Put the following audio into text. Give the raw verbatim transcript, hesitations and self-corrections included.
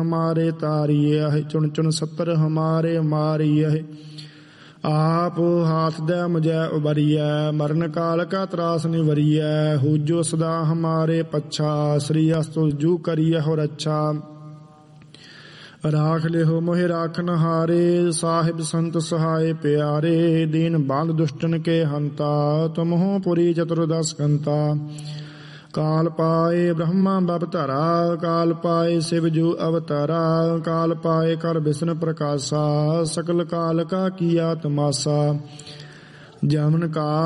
हमारे तारिये। चुन चुन सत्तर हमारे मारिये। आप हाथ दे मुझे उबरियै। मरण काल का त्रास निवरियै। हुजो सदा हमारे पच्छा। श्री अस्तु जू करिय हो रच्छा। राख लिहो मोहि राखन हारे। साहिब संत सहाय प्यारे। दीन बांध दुष्टन के हंता। तुम हो पुरी चतुर्दश कंता। काल पाए ब्रह्मा बवतरा। काल पाए शिव जू अवतारा। काल पाए कर विष्णु प्रकाशा। सकल काल का किया तमाशा। जमन का